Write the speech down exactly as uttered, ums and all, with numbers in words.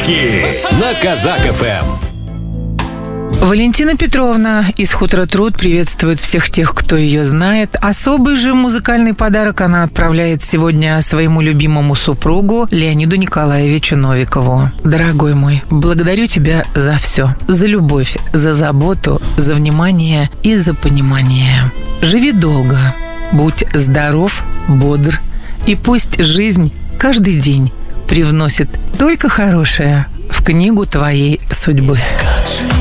Цыпочки на Казак эф эм. Валентина Петровна из «Хутора Труд» приветствует всех тех, кто ее знает. Особый же музыкальный подарок она отправляет сегодня своему любимому супругу Леониду Николаевичу Новикову. Дорогой мой, благодарю тебя за все. За любовь, за заботу, за внимание и за понимание. Живи долго, будь здоров, бодр, и пусть жизнь каждый день привносит только хорошее в книгу твоей судьбы.